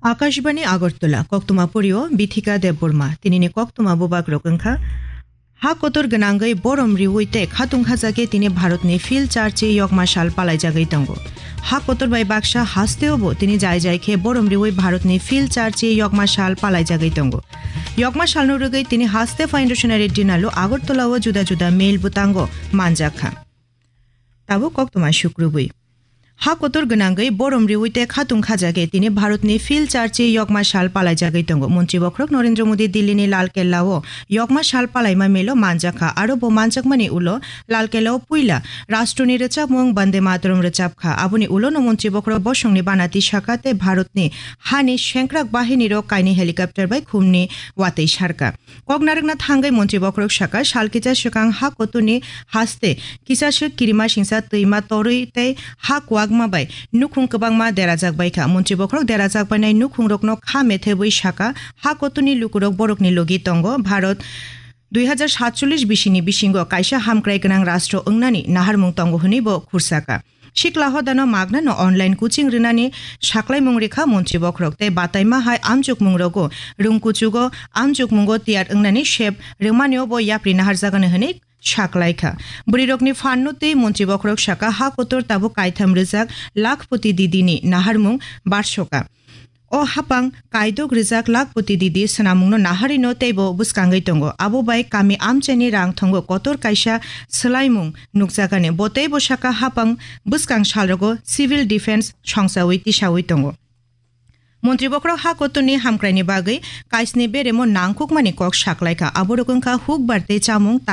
আকাশবাণী আগরতলা কক্তমা পরিও বিথিকা দেববর্মা তিনি কক্তমা বুবাক রকংখা হা কতর গনাঙ্গै বরম रिवुइते खातुं खाजाके তিনি ভারতনি ফিল চার্চে ইয়কমা সাল পালাই জাগাই তঙ্গো হা কতর বাই বাক্সা হাসতেওবো তিনি যাই যাইখে বরম रिवुइ ভারতনি ফিল চার্চে ইয়কমা সাল পালাই জাগাই তঙ্গো ইয়কমা সাল নুরুগৈ তিনি হাসতে ফাউন্ডেশনের দিনালো আগরতলাও জুদা জুদা মেল বুতাঙ্গো মানজাখা তাবো কক্তমা শুক্রবুই হা কতর গনাঙ্গै বরম रिवुइते खातुं खाजाके তিনি ভারতনি ফিল চার্চে ইয়কমা সাল পালাই জাগাই তঙ্গো মন্ত্রী বক্রক নরেন্দ্র মোদী দিল্লিনি লাল কেল্লাও ইয়কমা সাল পালাইমা মেলো মানজাখা আরো বো মানজাকমানি উলো লাল কেল্লাও পুইলা রাষ্ট্রনি রেচাপ মং বন্দে মাতরম রেচাপখা আবুনি উলো ন মন্ত্রী বক্রক বসংনি বানাতি শাখাতে ভারতনি হানি শেংক্রাক বাহিনীর কাইনি হেলিকপ্টার বাই খুমনি ওয়াতেই সারকা কগনারকনা থাঙ্গাই মন্ত্রী বক্রক শাখা শালকিচা শকাং হা কতনি হাসতে কিসাসক কিরিমা সিংসা তৈমা তরইতে হা ওয়াগমাবাই নুখুং কবাংমা দেরাজাক বাইখা মন্ত্রী বক্রক দেরাজাক বাইনাই নুখুং রকনো খা মেথে বই শাখা হা কতনি লুকুরক বরকনি লগি তঙ্গ ভারত 2047 বিশিনি বিশিঙ্গ কাইসা হামক্রাই গনাং রাষ্ট্র ওংনানি নাহারমুং তঙ্গ হনিব খুরসাকা শিকলাহ দানো মাগনানো অনলাইন কোচিং রিনানি সাকলাই মুংরেখা মন্ত্রী বক্রক তে বাতাইমা হাই আমচুক মুংরগো রুংকুচুগো আমচুক মুঙ্গো তিয়ার ওংনানি শেপ রেমানিও বো ইয়াপ্রি নাহার জাগানো হনি শাকলাইখা বুড়িরকনি ফান্নতে মন্ত্রী বক্রক শাখা হা কতর তাবো কাইথাম রেজাক লাখপতি দিদিনি নাহারমুং বার্ষকা ও হাপাং কাইদক রেজাক লাখপতি দিদি সানামুংনো নাহারিনো তেবো বুসকাঙ্গৈ তঙ্গো আবো বাই কামি আমচেনি রাং থঙ্গো কতর কাইসা সলাইমুং নুকজাগানে বতেই বসাকা হাপাং বুসকাং সালরগো সিভিল ডিফেন্স সংসাউই তিসাউই তঙ্গো মন্ত্রী বক্রক হা কতনি হামক্রাইনি বাগৈ কাইসনি বেরেমো নাংকুকমানি কক শাকলাইখা আবো রকংখা হুক বার্তে চামুং